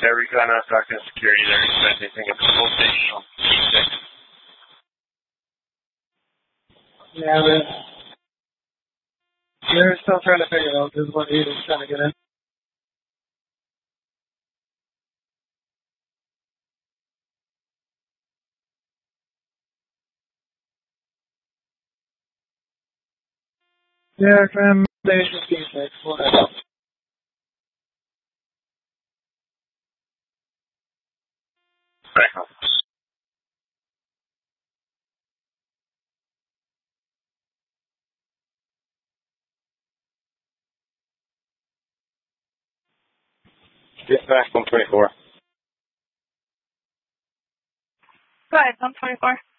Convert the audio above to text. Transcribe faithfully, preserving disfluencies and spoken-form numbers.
Every time I was talking to security, they're expecting a full station on P six. Yeah, but they're still trying to figure out just what he was trying to get in. Yeah, from station P six, whatever. Right. Get back on twenty-four. Go ahead, I'm twenty-four.